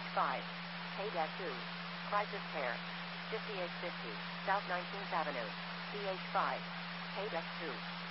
DH5. KDEC2. Crisis Care. 5850. South 19th Avenue. DH5. KDEC2.